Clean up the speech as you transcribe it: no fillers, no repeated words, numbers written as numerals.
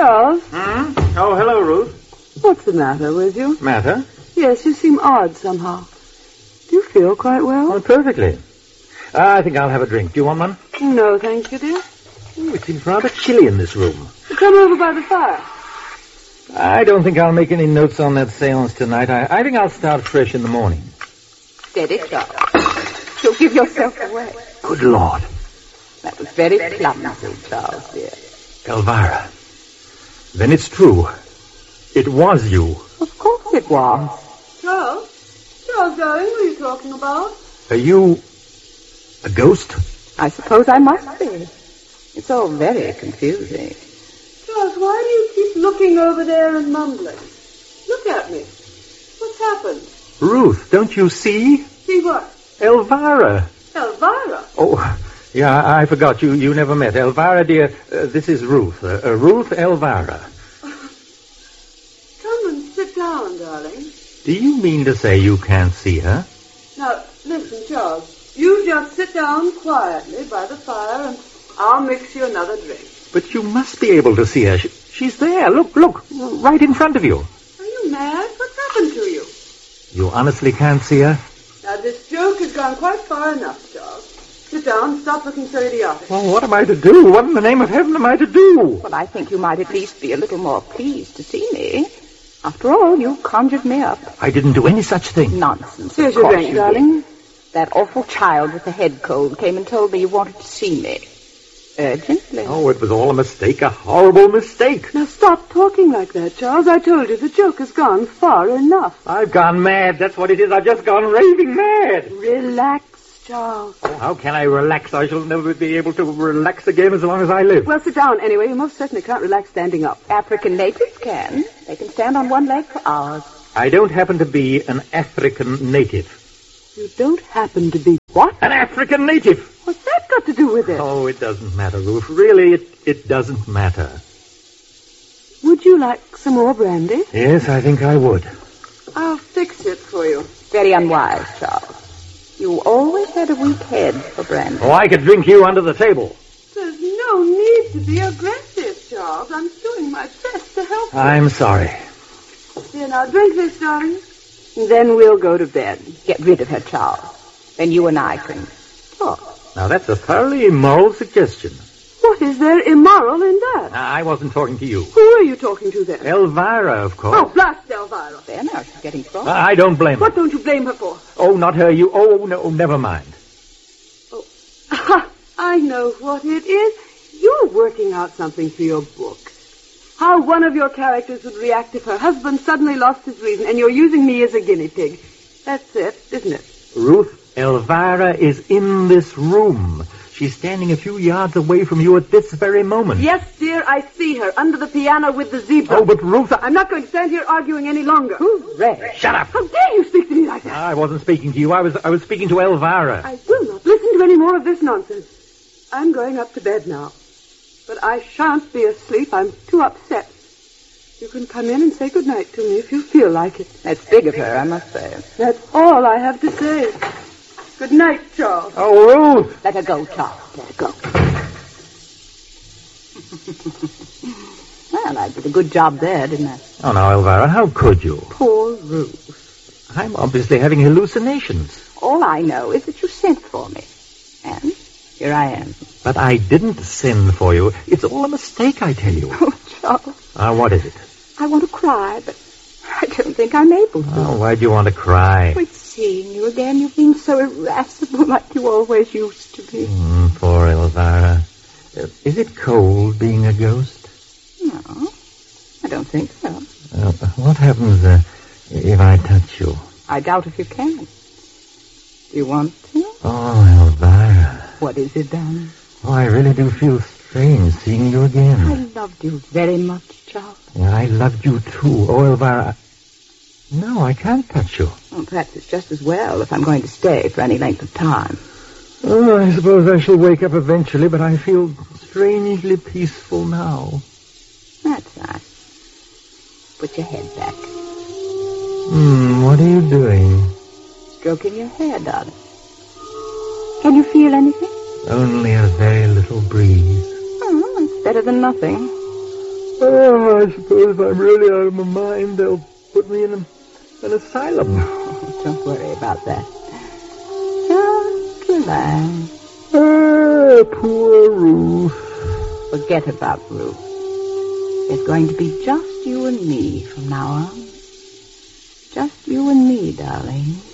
Charles? Oh, hello, Ruth. What's the matter with you? Matter? Yes, you seem odd somehow. Do you feel quite well? Oh, perfectly. I think I'll have a drink. Do you want one? No, thank you, dear. Oh, it seems rather chilly in this room. Come over by the fire. I don't think I'll make any notes on that seance tonight. I think I'll start fresh in the morning. Steady, Charles. You'll give yourself away. Good Lord. That was very clumsy, Charles, dear. Elvira. Then it's true. It was you. Of course it was. Charles? Charles, darling, what are you talking about? Are you a ghost? I suppose I must be. It's all very confusing. Charles, why do you keep looking over there and mumbling? Look at me. What's happened? Ruth, don't you see? See what? Elvira. Elvira? Oh, yeah, I forgot. You never met. Elvira, dear, this is Ruth. Ruth Elvira. Come and sit down, darling. Do you mean to say you can't see her? Now, listen, Charles. You just sit down quietly by the fire and I'll mix you another drink. But you must be able to see her. She's there. Look, right in front of you. Are you mad? What's happened to you? You honestly can't see her? Now, this joke has gone quite far enough, Charles. Sit down. Stop looking so idiotic. Well, what am I to do? What in the name of heaven am I to do? Well, I think you might at least be a little more pleased to see me. After all, you conjured me up. I didn't do any such thing. Nonsense. Here's your drink, darling. That awful child with the head cold came and told me you wanted to see me. Urgently. Oh, it was all a mistake, a horrible mistake. Now stop talking like that, Charles. I told you the joke has gone far enough. I've gone mad. That's what it is. I've just gone raving mad. Relax, Charles. Oh, how can I relax? I shall never be able to relax again as long as I live. Well, sit down anyway. You most certainly can't relax standing up. African natives can. They can stand on one leg for hours. I don't happen to be an African native. You don't happen to be what? An African native. What's that got to do with it? Oh, it doesn't matter, Ruth. Really, it doesn't matter. Would you like some more brandy? Yes, I think I would. I'll fix it for you. Very unwise, Charles. You always had a weak head for brandy. Oh, I could drink you under the table. There's no need to be aggressive, Charles. I'm doing my best to help you. I'm sorry. Here, now, drink this, darling. And then we'll go to bed. Get rid of her, Charles. Then you and I can talk. Now, that's a thoroughly immoral suggestion. What is there immoral in that? I wasn't talking to you. Who are you talking to then? Elvira, of course. Oh, blast Elvira. There, now she's getting cross. I don't blame her. What don't you blame her for? Oh, not her. You. Oh, no, never mind. Oh, I know what it is. You're working out something for your book. How one of your characters would react if her husband suddenly lost his reason, and you're using me as a guinea pig. That's it, isn't it? Ruth, Elvira is in this room. She's standing a few yards away from you at this very moment. Yes, dear, I see her under the piano with the zebra. Oh, but Ruth... I'm not going to stand here arguing any longer. Hooray! Shut up! How dare you speak to me like that? I wasn't speaking to you. I was speaking to Elvira. I will not listen to any more of this nonsense. I'm going up to bed now. But I shan't be asleep. I'm too upset. You can come in and say goodnight to me if you feel like it. That's big of her, I must say. That's all I have to say. Good night, Charles. Oh, Ruth! Let her go, Charles. Let her go. Well, I did a good job there, didn't I? Oh, now, Elvira, how could you? Poor Ruth. I'm obviously having hallucinations. All I know is that you sent for me. And here I am. But I didn't send for you. It's all a mistake, I tell you. Oh, Charles. What is it? I want to cry, but I don't think I'm able to. Oh, why do you want to cry? With seeing you again, you've been so irascible like you always used to be. Poor Elvira. Is it cold being a ghost? No, I don't think so. What happens if I touch you? I doubt if you can. Do you want to? Oh, Elvira. What is it, darling? Oh, I really do feel strange seeing you again. I loved you very much, Charles. Yeah, I loved you too. Oh, Elvira. No, I can't touch you. Well, perhaps it's just as well if I'm going to stay for any length of time. Oh, I suppose I shall wake up eventually, but I feel strangely peaceful now. That's nice. Put your head back. What are you doing? Stroking your hair, darling. Can you feel anything? Only a very little breeze. Oh, it's better than nothing. Oh, I suppose if I'm really out of my mind, they'll put me in an asylum. Oh, don't worry about that. Just relax. Poor Ruth. Forget about Ruth. It's going to be just you and me from now on. Just you and me, darling.